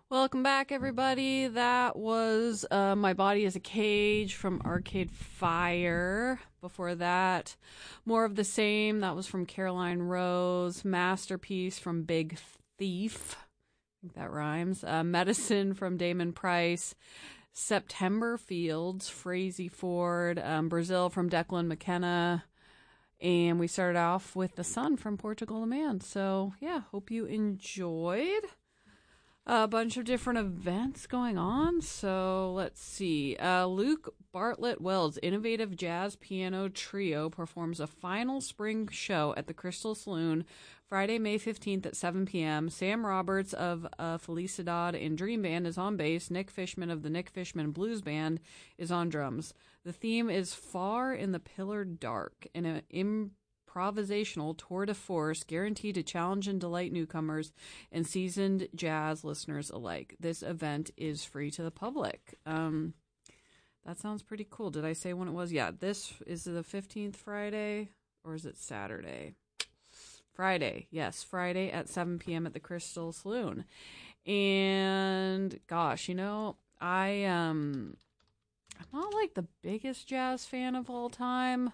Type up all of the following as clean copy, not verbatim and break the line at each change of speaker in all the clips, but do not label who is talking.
Welcome back, everybody. That was My Body is a Cage from Arcade Fire. Before that, More of the Same. That was from Caroline Rose. Masterpiece from Big Thief. I think that rhymes. Medicine from Damon Price. September Fields, Frazee Ford. Brazil from Declan McKenna. And we started off with The Sun from Portugal the Man. So, yeah, hope you enjoyed. A bunch of different events going on. So let's see. Luke Bartlett Wells, Innovative Jazz Piano Trio, performs a final spring show at the Crystal Saloon Friday, May 15th at 7 p.m. Sam Roberts of Felicidad and Dream Band is on bass. Nick Fishman of the Nick Fishman Blues Band is on drums. The theme is Far in the Pillared Dark, an improvisational tour de force guaranteed to challenge and delight newcomers and seasoned jazz listeners alike. This event is free to the public. That sounds pretty cool. Did I say when it was? Yeah, this is the 15th Friday, or is it Saturday? Friday. Yes, Friday at 7 p.m. at the Crystal Saloon. And gosh, I'm not like the biggest jazz fan of all time.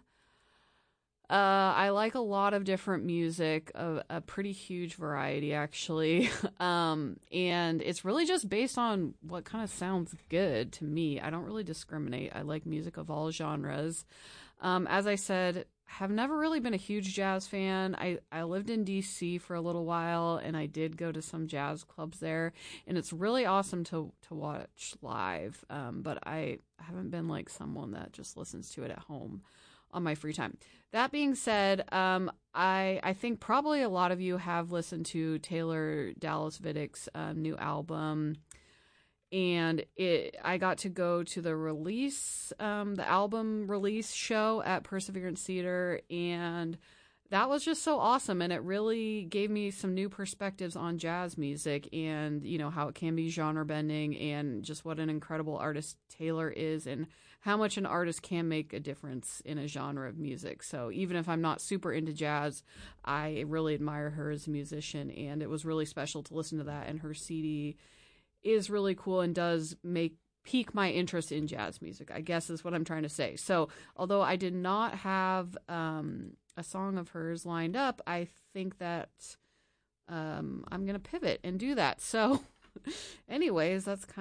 I like a lot of different music, a pretty huge variety actually. And it's really just based on what kind of sounds good to me. I don't really discriminate. I like music of all genres. As I said, have never really been a huge jazz fan. I lived in DC for a little while and I did go to some jazz clubs there, and it's really awesome to watch live. But I haven't been like someone that just listens to it at home on my free time. That being said, I think probably a lot of you have listened to Taylor Dallas Viddick's new album, and I got to go to the release, the album release show at Perseverance Theater, and that was just so awesome, and it really gave me some new perspectives on jazz music and, how it can be genre bending and just what an incredible artist Taylor is and how much an artist can make a difference in a genre of music. So even if I'm not super into jazz, I really admire her as a musician, and it was really special to listen to that, and her CD is really cool and does pique my interest in jazz music, I guess is what I'm trying to say. So although I did not have a song of hers lined up, I think that I'm going to pivot and do that. So anyways,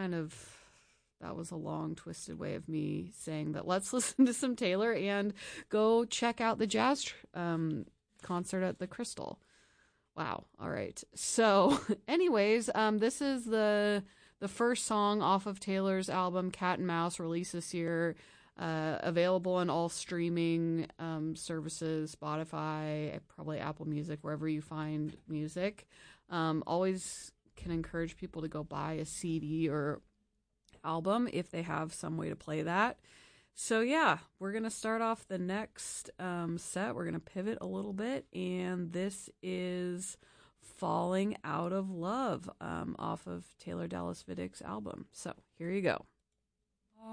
that was a long twisted way of me saying that let's listen to some Taylor and go check out the jazz concert at the Crystal. Wow. All right. So anyways, this is the first song off of Taylor's album Cat and Mouse, released this year. Available on all streaming services, Spotify, probably Apple Music, wherever you find music. Always can encourage people to go buy a CD or album if they have some way to play that. So yeah, we're going to start off the next set. We're going to pivot a little bit, and this is Falling Out of Love off of Taylor Dallas Viddick's album. So here you go.